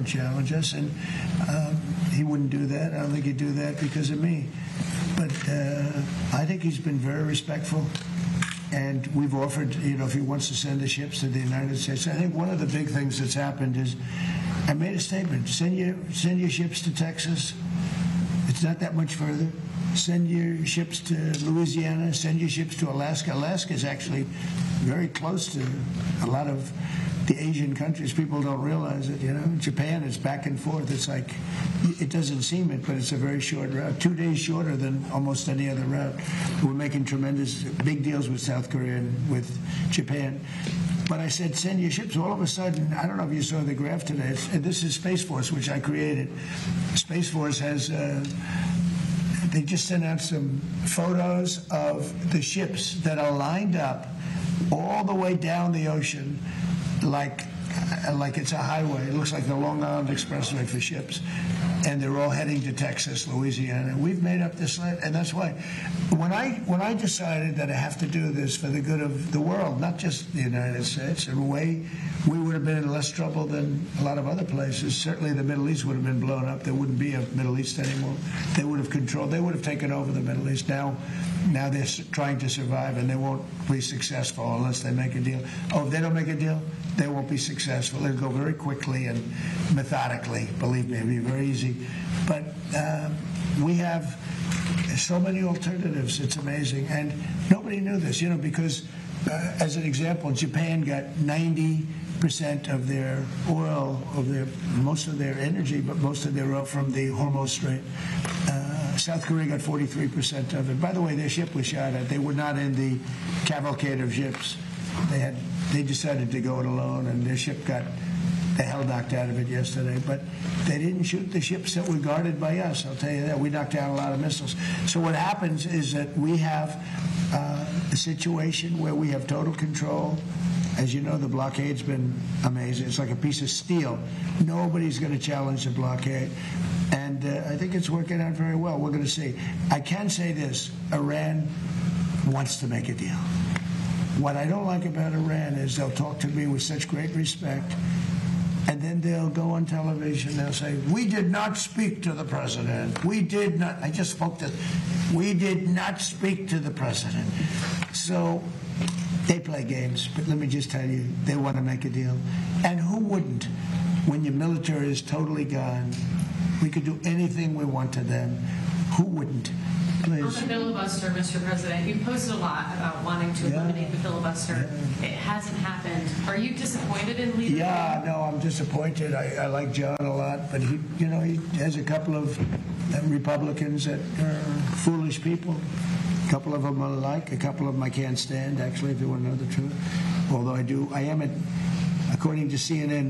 and challenge us, and he wouldn't do that. I don't think he'd do that because of me. But I think he's been very respectful, and we've offered, if he wants to send the ships to the United States. I think one of the big things that's happened is I made a statement: send your ships to Texas. It's not that much further. Send your ships to Louisiana. Send your ships to Alaska. Alaska is actually very close to a lot of the Asian countries. People don't realize it. Japan is back and forth. It's like, it doesn't seem it, but it's a very short route. 2 days shorter than almost any other route. We're making tremendous big deals with South Korea and with Japan. But I said, send your ships. All of a sudden, I don't know if you saw the graph today. This is Space Force, which I created. Space Force has. They just sent out some photos of the ships that are lined up all the way down the ocean, like it's a highway. It looks like the Long Island Expressway for ships, and they're all heading to Texas, Louisiana. We've made up this list, and that's why when I decided that I have to do this for the good of the world, not just the United States, in a way we would have been in less trouble than a lot of other places. Certainly the Middle East would have been blown up. There wouldn't be a Middle East anymore. They would have taken over the Middle East. Now they're trying to survive, and they won't be successful unless they make a deal. If they don't make a deal, they won't be successful. It'll go very quickly and methodically. Believe me, it'll be very easy. But we have so many alternatives. It's amazing. And nobody knew this, because as an example, Japan got 90% of their oil, most of their energy, but most of their oil from the Hormuz Strait. South Korea got 43% of it. By the way, their ship was shot at. They were not in the cavalcade of ships. They decided to go it alone, and their ship got the hell knocked out of it yesterday. But they didn't shoot the ships that were guarded by us. I'll tell you that. We knocked down a lot of missiles. So what happens is that we have a situation where we have total control. As you know, the blockade's been amazing. It's like a piece of steel. Nobody's going to challenge the blockade. And I think it's working out very well. We're going to see. I can say this. Iran wants to make a deal. What I don't like about Iran is they'll talk to me with such great respect, and then they'll go on television, they'll say, we did not speak to the president. We did not. I just spoke to. We did not speak to the president. So they play games, but let me just tell you, they want to make a deal. And who wouldn't? When your military is totally gone, we could do anything we want to them. Who wouldn't? Please. On the filibuster, Mr. President, you posted a lot about wanting to eliminate the filibuster. It hasn't happened. Are you disappointed in leading? Yeah, no, I'm disappointed. I like John a lot, but he has a couple of Republicans that are foolish people. A couple of them I like, a couple of them I can't stand, actually, if you want to know the truth. Although I am according to CNN,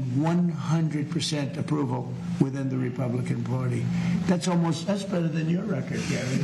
100% approval within the Republican Party. That's better than your record, Gary.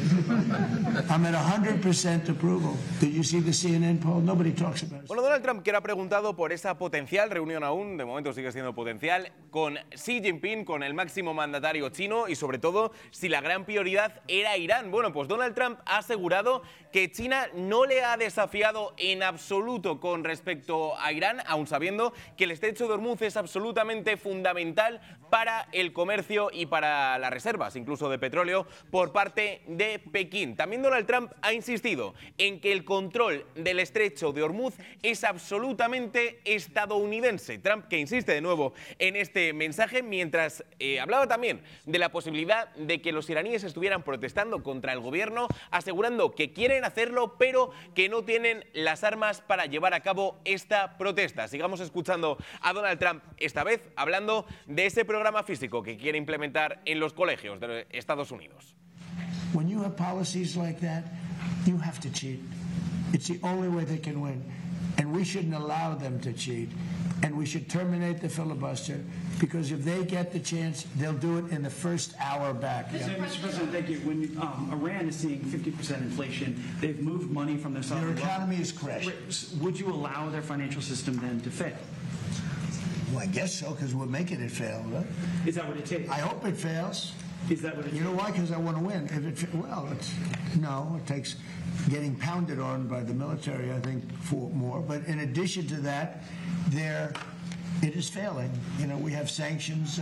I'm at 100% approval. Did you see the CNN poll? Nobody talks about it. Bueno, Donald Trump, que era preguntado por esa potencial reunión aún, de momento sigue siendo potencial, con Xi Jinping, con el máximo mandatario chino, y sobre todo, si la gran prioridad era Irán. Bueno, pues Donald Trump ha asegurado que China no le ha desafiado en absoluto con respecto a Irán, aun sabiendo que el estrecho de Hormuz es absolutamente fundamental para el comercio y para las reservas, incluso de petróleo, por parte de Pekín. También Donald Trump ha insistido en que el control del estrecho de Hormuz es absolutamente estadounidense. Trump, que insiste de nuevo en este mensaje, mientras hablaba también de la posibilidad de que los iraníes estuvieran protestando contra el gobierno, asegurando que quieren hacerlo, pero que no tienen las armas para llevar a cabo esta protesta. Sigamos escuchando a Donald Trump, esta vez hablando de ese programa físico que quiere implementar en los colegios de Estados Unidos. When you have policies like that, you have to cheat. It's the only way they can win. And we shouldn't allow them to cheat. And we should terminate the filibuster, because if they get the chance, they'll do it in the first hour back. Yeah. Mr. President, thank you. When Iran is seeing 50% inflation, they've moved money from their sovereign wealth. Their economy is crashed. Would you allow their financial system then to fail? Well, I guess so, because we're making it fail, right? Is that what it takes? I hope it fails. Is that what it takes? You know why? Because I want to win. It takes getting pounded on by the military, I think, for more. But in addition to that, it is failing. We have sanctions